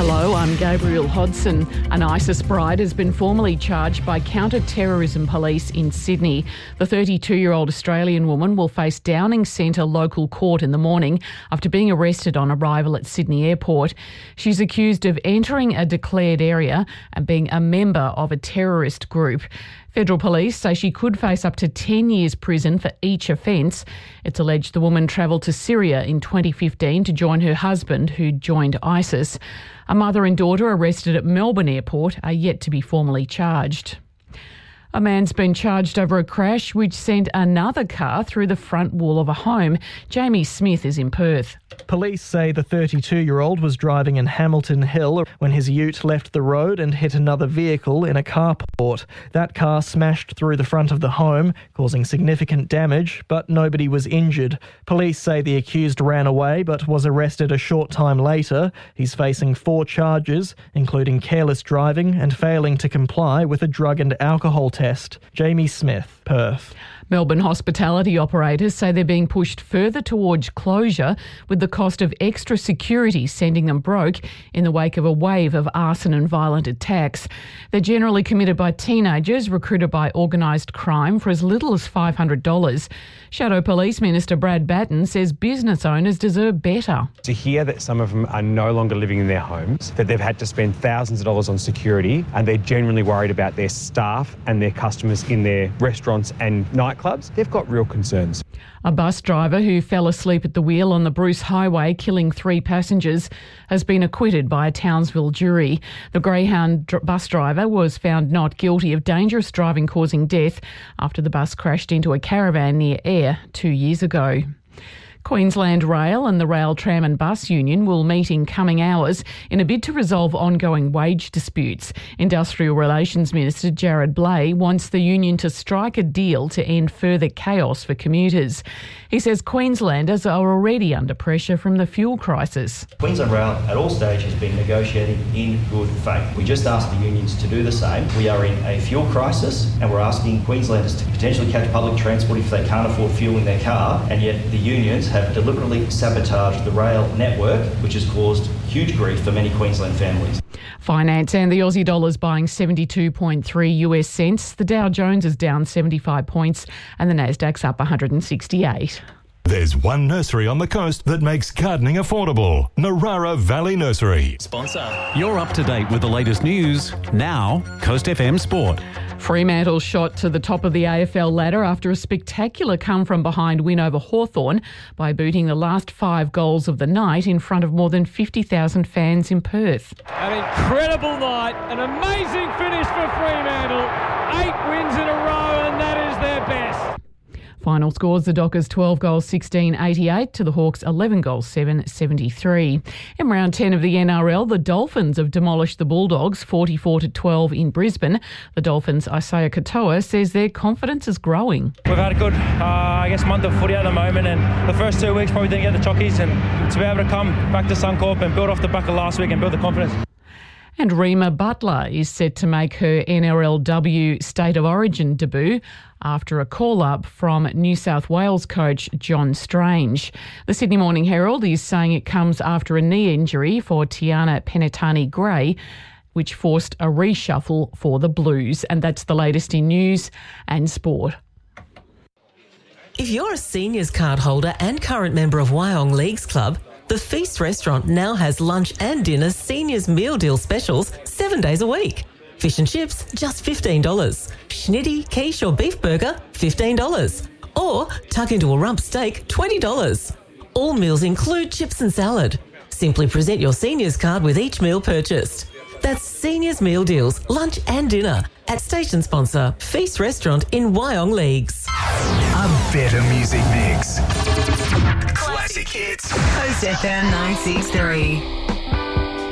Hello, I'm Gabrielle Hodson. An ISIS bride has been formally charged by counter-terrorism police in Sydney. The 32-year-old Australian woman will face Downing Centre local court in the morning after being arrested on arrival at Sydney Airport. She's accused of entering a declared area and being a member of a terrorist group. Federal police say she could face up to 10 years prison for each offence. It's alleged the woman travelled to Syria in 2015 to join her husband, who joined ISIS. A mother and daughter arrested at Melbourne Airport are yet to be formally charged. A man's been charged over a crash which sent another car through the front wall of a home. Jamie Smith is in Perth. Police say the 32-year-old was driving in Hamilton Hill when his ute left the road and hit another vehicle in a carport. That car smashed through the front of the home, causing significant damage, but nobody was injured. Police say the accused ran away but was arrested a short time later. He's facing 4 charges, including careless driving and failing to comply with a drug and alcohol test. Jamie Smith, Perth. Melbourne hospitality operators say they're being pushed further towards closure, with the cost of extra security sending them broke in the wake of a wave of arson and violent attacks. They're generally committed by teenagers recruited by organised crime for as little as $500. Shadow Police Minister Brad Batten says business owners deserve better. To hear that some of them are no longer living in their homes, that they've had to spend thousands of dollars on security, and they're genuinely worried about their staff and their customers in their restaurants and nightclubs, they've got real concerns. A bus driver who fell asleep at the wheel on the Bruce Highway, killing 3 passengers, has been acquitted by a Townsville jury. The Greyhound bus driver was found not guilty of dangerous driving causing death after the bus crashed into a caravan near Ayr 2 years ago. Queensland Rail and the Rail, Tram and Bus Union will meet in coming hours in a bid to resolve ongoing wage disputes. Industrial Relations Minister Jared Blay wants the union to strike a deal to end further chaos for commuters. He says Queenslanders are already under pressure from the fuel crisis. Queensland Rail at all stages has been negotiating in good faith. We just asked the unions to do the same. We are in a fuel crisis and we're asking Queenslanders to potentially catch public transport if they can't afford fuel in their car, and yet the unions have deliberately sabotaged the rail network, which has caused huge grief for many Queensland families. Finance and the Aussie dollar's buying 72.3 US cents. The Dow Jones is down 75 points and the Nasdaq's up 168. There's one nursery on the coast that makes gardening affordable. Narara Valley Nursery. Sponsor. You're up to date with the latest news. Now, Coast FM Sport. Fremantle shot to the top of the AFL ladder after a spectacular come-from-behind win over Hawthorn by booting the last 5 goals of the night in front of more than 50,000 fans in Perth. An incredible night, an amazing finish for Fremantle. 8 wins in a row and that is their best. Final scores, the Dockers 12 goals 16-88 to the Hawks 11 goals 7-73. In round 10 of the NRL, the Dolphins have demolished the Bulldogs 44-12 in Brisbane. The Dolphins' Isaiah Katoa says their confidence is growing. We've had a good, month of footy at the moment, and the first 2 weeks probably didn't get the chockies, and to be able to come back to Suncorp and build off the back of last week and build the confidence. And Rima Butler is set to make her NRLW State of Origin debut after a call-up from New South Wales coach John Strange. The Sydney Morning Herald is saying it comes after a knee injury for Tiana Penitani-Gray, which forced a reshuffle for the Blues. And that's the latest in news and sport. If you're a seniors card holder and current member of Wyong Leagues Club, the Feast restaurant now has lunch and dinner seniors meal deal specials 7 days a week. Fish and chips, just $15. Schnitty, quiche or beef burger, $15. Or tuck into a rump steak, $20. All meals include chips and salad. Simply present your seniors card with each meal purchased. That's seniors meal deals, lunch and dinner at station sponsor Feast Restaurant in Wyong Leagues. A better music mix. Classic hits. Coast FM 963.